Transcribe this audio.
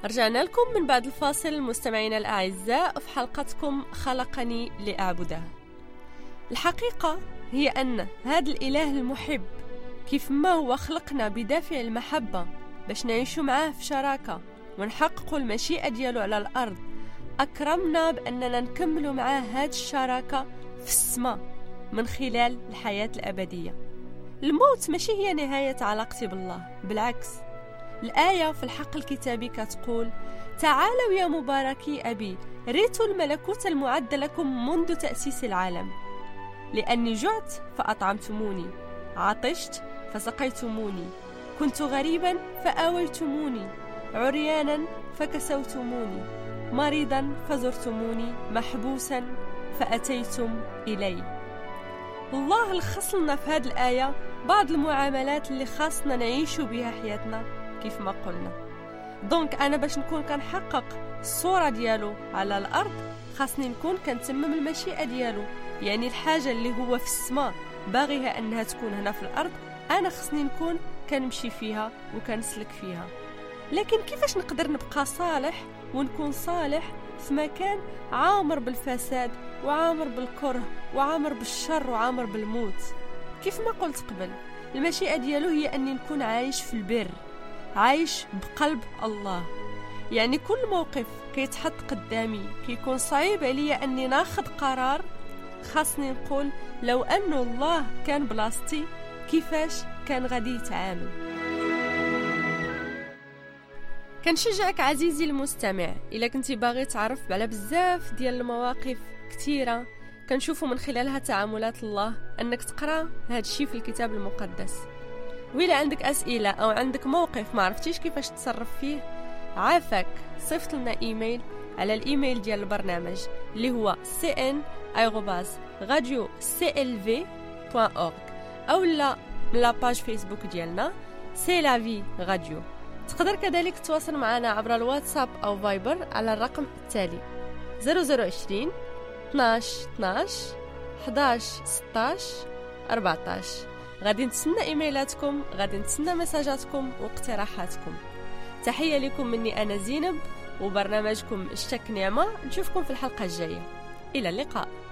رجعنا لكم من بعد الفاصل مستمعينا الأعزاء في حلقتكم خلقني لأعبده. الحقيقة هي أن هذا الإله المحب كيف ما هو خلقنا بدافع المحبة باش نعيشوا معاه في شراكة ونحققوا المشيئة ديالو على الأرض، أكرمنا بأننا نكملوا معاه هذه الشراكة في السماء من خلال الحياة الأبدية. الموت ماشي هي نهاية علاقتي بالله، بالعكس. الآية في الحق الكتابي كتقول: تعالوا يا مباركي أبي ريتوا الملكوت المعد لكم منذ تأسيس العالم، لأني جعت فأطعمتموني، عطشت فسقيتموني، كنت غريبا فآويتموني، عريانا فكسوتموني، مريضا فزرتموني، محبوسا فأتيتم إلي. الله لخص لنا في هذه الآية بعض المعاملات اللي خاصنا نعيشوا بها حياتنا كيف ما قلنا. دونك أنا باش نكون كنحقق الصورة ديالو على الأرض خاصني نكون كنتمم المشيئة ديالو، يعني الحاجة اللي هو في السماء باغيها أنها تكون هنا في الأرض أنا خاصني نكون كنمشي فيها وكنسلك فيها. لكن كيفاش نقدر نبقى صالح ونكون صالح في مكان عامر بالفساد وعامر بالكره وعامر بالشر وعامر بالموت؟ كيف ما قلت قبل، المشيئة ديالو هي أني نكون عايش في البر، عايش بقلب الله. يعني كل موقف كيتحط قدامي كيكون صعيب عليا أني ناخذ قرار، خاصني نقول لو أنه الله كان بلاصتي كيفاش كان غادي يتعامل. كنشجعك عزيزي المستمع، إلا كنتي باغي تعرف على بزاف ديال المواقف كثيرة كنشوفوا من خلالها تعاملات الله، أنك تقرأ هذا الشيء في الكتاب المقدس. وإلا عندك أسئلة أو عندك موقف ما عرفتيش كيفاش تتصرف فيه، عافاك صيفط لنا إيميل على الإيميل ديال البرنامج اللي هو cn@radio-clv.org أو لا من لاباج فيسبوك ديالنا سي لا في راديو. تقدر كذلك تتواصل معنا عبر الواتساب أو فايبر على الرقم التالي 0020 12 12 11 16 14. غادي نتسنى إيميلاتكم، غادي نتسنى مساجاتكم واقتراحاتكم. تحية لكم مني أنا زينب وبرنامجكم اشتك نعمة. نشوفكم في الحلقة الجاية، إلى اللقاء.